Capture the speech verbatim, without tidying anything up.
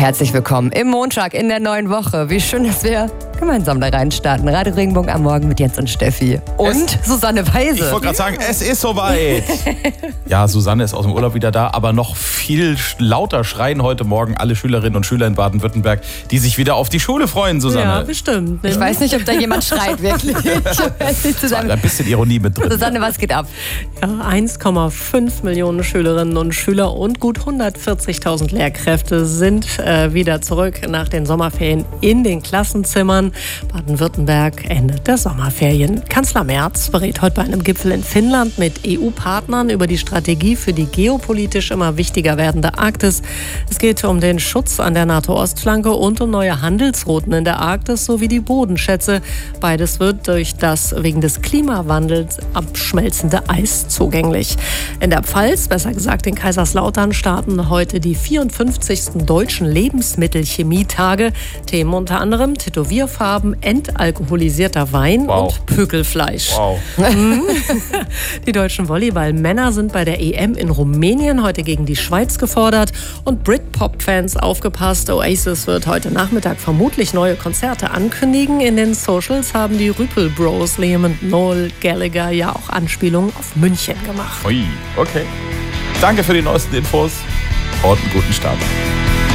Herzlich willkommen im Montag in der neuen Woche. Wie schön, dass wir gemeinsam da reinstarten. Radio Regenbogen am Morgen mit Jens und Steffi. Und es, Susanne Weise. Ich wollte gerade sagen, es ist soweit. Ja, Susanne ist aus dem Urlaub wieder da, aber noch viel lauter schreien heute Morgen alle Schülerinnen und Schüler in Baden-Württemberg, die sich wieder auf die Schule freuen, Susanne. Ja, bestimmt. Ich weiß nicht, ob da jemand schreit, wirklich. Ich war ein bisschen Ironie mit drin. Susanne, was geht ab? Ja, eins Komma fünf Millionen Schülerinnen und Schüler und gut hundertvierzigtausend Lehrkräfte sind äh, wieder zurück nach den Sommerferien in den Klassenzimmern. Baden-Württemberg endet der Sommerferien. Kanzler Merz berät heute bei einem Gipfel in Finnland mit E U-Partnern über die Strategie für die geopolitisch immer wichtiger werdende Arktis. Es geht um den Schutz an der NATO-Ostflanke und um neue Handelsrouten in der Arktis sowie die Bodenschätze. Beides wird durch das wegen des Klimawandels abschmelzende Eis zugänglich. In der Pfalz, besser gesagt in Kaiserslautern, starten heute die vierundfünfzigsten deutschen Lebensmittelchemietage. Themen unter anderem Tätowierfarben, entalkoholisierter Wein wow. und Pökelfleisch. Wow. Die deutschen Volleyballmänner sind bei der E M in Rumänien heute gegen die Schweiz gefordert. Und Britpop-Fans aufgepasst, Oasis wird heute Nachmittag vermutlich neue Konzerte ankündigen. In den Socials haben die Rüpel Bros, Liam und Noel Gallagher, ja auch Anspielungen auf München gemacht. Ui, okay. Danke für die neuesten Infos und einen guten Start.